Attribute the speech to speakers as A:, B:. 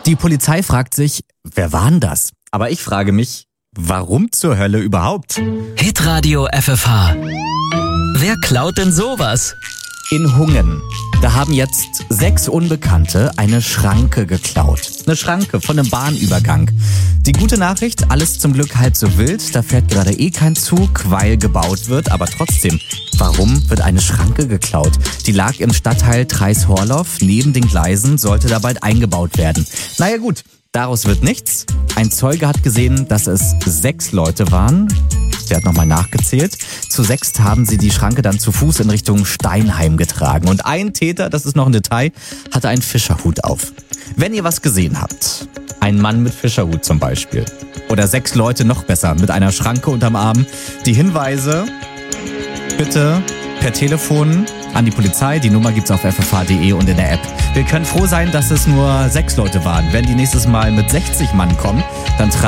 A: Die Polizei fragt sich, wer war denn das? Aber ich frage mich, warum zur Hölle überhaupt?
B: Hitradio FFH. Wer klaut denn sowas?
A: In Hungen, da haben jetzt 6 Unbekannte eine Schranke geklaut. Eine Schranke von einem Bahnübergang. Die gute Nachricht, alles zum Glück halb so wild. Da fährt gerade kein Zug, weil gebaut wird. Aber trotzdem, warum wird eine Schranke geklaut? Die lag im Stadtteil Treis-Horloff neben den Gleisen, sollte da bald eingebaut werden. Naja gut, daraus wird nichts. Ein Zeuge hat gesehen, dass es 6 Leute waren. Der hat nochmal nachgezählt. Zu 6 haben sie die Schranke dann zu Fuß in Richtung Steinheim getragen. Und ein Täter, das ist noch ein Detail, hatte einen Fischerhut auf. Wenn ihr was gesehen habt, ein Mann mit Fischerhut zum Beispiel, oder 6 Leute noch besser mit einer Schranke unterm Arm, die Hinweise bitte per Telefon an die Polizei. Die Nummer gibt's auf ffh.de und in der App. Wir können froh sein, dass es nur 6 Leute waren. Wenn die nächstes Mal mit 60 Mann kommen, dann